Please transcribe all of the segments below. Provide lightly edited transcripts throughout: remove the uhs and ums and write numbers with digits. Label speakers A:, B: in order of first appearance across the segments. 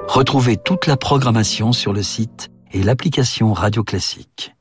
A: Retrouvez toute la programmation sur le site et l'application Radio Classique.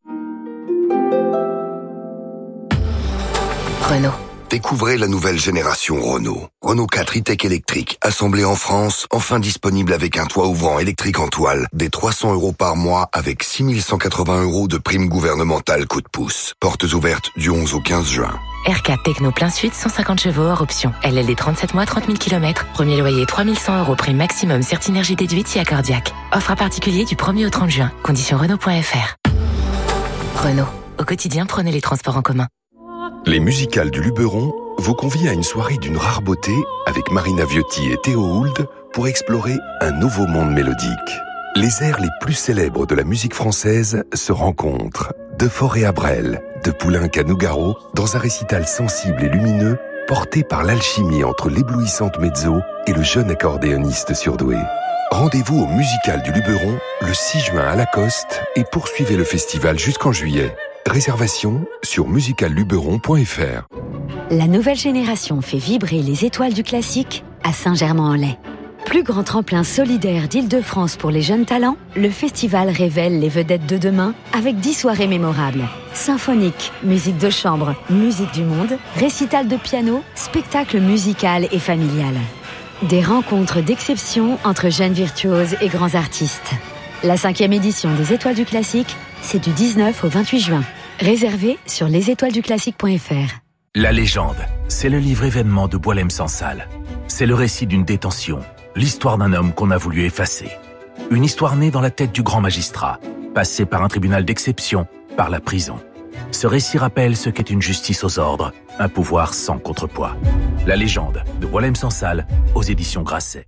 B: Renault.
C: Découvrez la nouvelle génération Renault. Renault 4 e-Tech électrique, assemblé en France, enfin disponible avec un toit ouvrant électrique en toile, des 300 € par mois avec 6 180 € de prime gouvernementale coup de pouce. Portes ouvertes du 11 au 15 juin.
B: R4 Techno plein sud, 150 chevaux hors option. LLD 37 mois, 30 000 km. Premier loyer 3 100 € prime maximum, Certinergie déduite si accordiaque. Offre à particulier du 1er au 30 juin. Conditions Renault.fr. Renault. Au quotidien, prenez les transports en commun.
D: Les musicales du Luberon vous convient à une soirée d'une rare beauté avec Marina Viotti et Théo Hould pour explorer un nouveau monde mélodique. Les airs les plus célèbres de la musique française se rencontrent. De Fauré à Brel, de Poulenc à Nougaro, dans un récital sensible et lumineux porté par l'alchimie entre l'éblouissante mezzo et le jeune accordéoniste surdoué. Rendez-vous au Musical du Luberon le 6 juin à Lacoste et poursuivez le festival jusqu'en juillet. Réservation sur musicalluberon.fr.
E: La nouvelle génération fait vibrer les étoiles du classique à Saint-Germain-en-Laye. Plus grand tremplin solidaire d'Île-de-France pour les jeunes talents, le festival révèle les vedettes de demain avec 10 soirées mémorables. Symphonique, musique de chambre, musique du monde, récital de piano, spectacle musical et familial. Des rencontres d'exception entre jeunes virtuoses et grands artistes. La 5e édition des Étoiles du Classique, c'est du 19 au 28 juin. Réservé sur lesétoilesduclassique.fr.
F: La légende, c'est le livre événement de Boualem Sansal. C'est le récit d'une détention, l'histoire d'un homme qu'on a voulu effacer. Une histoire née dans la tête du grand magistrat, passée par un tribunal d'exception, par la prison. Ce récit rappelle ce qu'est une justice aux ordres, un pouvoir sans contrepoids. La légende de Boualem Sansal, aux éditions Grasset.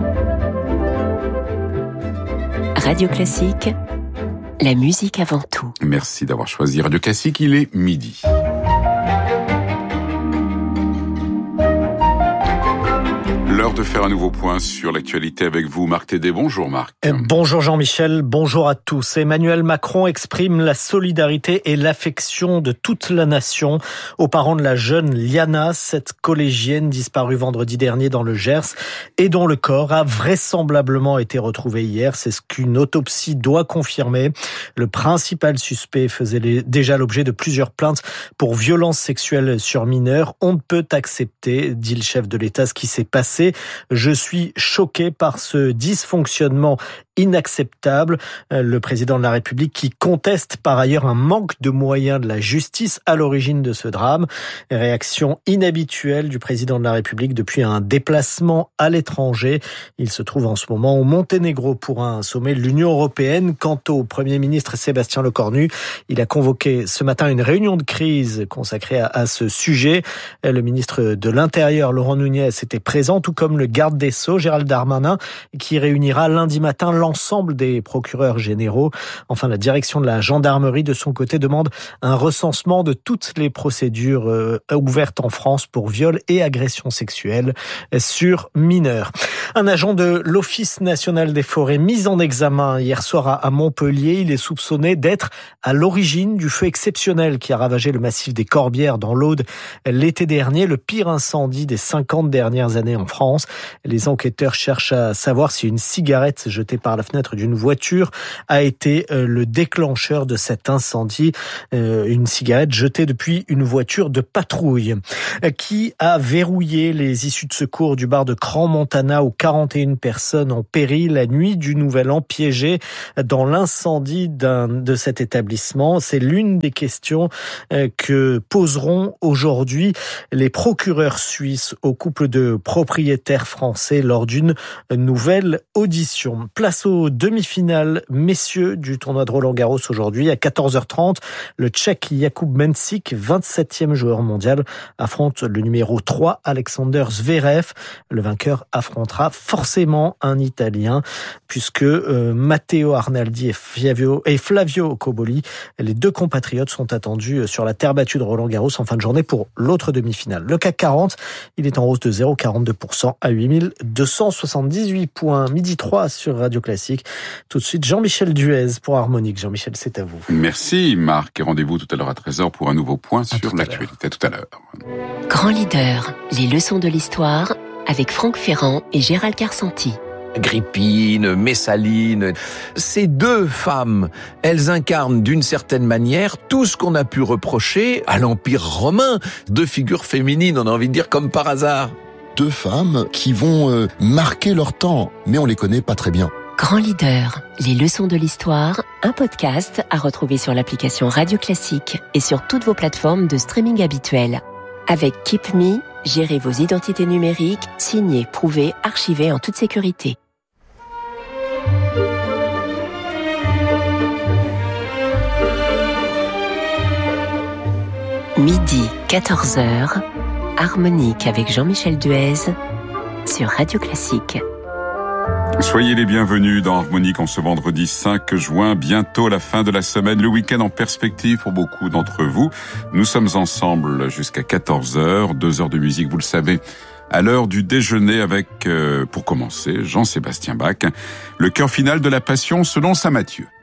B: Radio Classique, la musique avant tout.
G: Merci d'avoir choisi Radio Classique, il est midi. L'heure de faire un nouveau point sur l'actualité avec vous, Marc Tédé. Bonjour Marc.
H: Bonjour Jean-Michel, bonjour à tous. Emmanuel Macron exprime la solidarité et l'affection de toute la nation aux parents de la jeune Liana, cette collégienne disparue vendredi dernier dans le Gers et dont le corps a vraisemblablement été retrouvé hier. C'est ce qu'une autopsie doit confirmer. Le principal suspect faisait déjà l'objet de plusieurs plaintes pour violences sexuelles sur mineurs. On ne peut accepter, dit le chef de l'État, ce qui s'est passé. Je suis choqué par ce dysfonctionnement inacceptable. Le président de la République qui conteste par ailleurs un manque de moyens de la justice à l'origine de ce drame. Réaction inhabituelle du président de la République depuis un déplacement à l'étranger. Il se trouve en ce moment au Monténégro pour un sommet de l'Union européenne. Quant au Premier ministre Sébastien Lecornu, il a convoqué ce matin une réunion de crise consacrée à ce sujet. Le ministre de l'Intérieur, Laurent Nunez, était présent, tout comme le garde des Sceaux, Gérald Darmanin, qui réunira lundi matin l'ensemble des procureurs généraux. Enfin, la direction de la gendarmerie, de son côté, demande un recensement de toutes les procédures ouvertes en France pour viol et agression sexuelle sur mineurs. Un agent de l'Office national des forêts mis en examen hier soir à Montpellier. Il est soupçonné d'être à l'origine du feu exceptionnel qui a ravagé le massif des Corbières dans l'Aude l'été dernier, le pire incendie des 50 dernières années en France. Les enquêteurs cherchent à savoir si une cigarette jetée par la fenêtre d'une voiture a été le déclencheur de cet incendie. Une cigarette jetée depuis une voiture de patrouille. Qui a verrouillé les issues de secours du bar de Crans-Montana où 41 personnes ont péri la nuit du Nouvel An, piégées dans l'incendie de cet établissement? C'est l'une des questions que poseront aujourd'hui les procureurs suisses au couple de propriétaires français lors d'une nouvelle audition. Place aux demi-finales messieurs du tournoi de Roland-Garros aujourd'hui à 14h30. Le Tchèque Jakub Mensik, 27e joueur mondial, affronte le numéro 3 Alexander Zverev. Le vainqueur affrontera forcément un Italien puisque Matteo Arnaldi et Flavio Cobolli, les deux compatriotes, sont attendus sur la terre battue de Roland-Garros en fin de journée pour l'autre demi-finale. Le CAC 40, il est en hausse de 0,42% à 8278 points. Midi 3 sur Radio Classique. Tout de suite, Jean-Michel Duez pour Harmonique. Jean-Michel, c'est à vous.
G: Merci Marc. Et rendez-vous tout à l'heure à 13h pour un nouveau point sur l'actualité. À tout à l'heure.
B: Grand leader, les leçons de l'histoire avec Franck Ferrand et Gérald Carsanti.
I: Agrippine, Messaline. Ces deux femmes, elles incarnent d'une certaine manière tout ce qu'on a pu reprocher à l'Empire romain. Deux figures féminines, on a envie de dire comme par hasard.
J: Deux femmes qui vont marquer leur temps, mais on les connaît pas très bien.
K: Grand Leader, les leçons de l'histoire, un podcast à retrouver sur l'application Radio Classique et sur toutes vos plateformes de streaming habituelles. Avec Keep Me, gérez vos identités numériques, signez, prouvez, archivez en toute sécurité. Midi, 14h, Harmonique avec Jean-Michel Duez sur Radio Classique.
G: Soyez les bienvenus dans Harmonique en ce vendredi 5 juin, bientôt la fin de la semaine, le week-end en perspective pour beaucoup d'entre vous. Nous sommes ensemble jusqu'à 14h, 2 heures de musique, vous le savez, à l'heure du déjeuner avec, pour commencer, Jean-Sébastien Bach, le chœur final de la Passion selon saint Matthieu.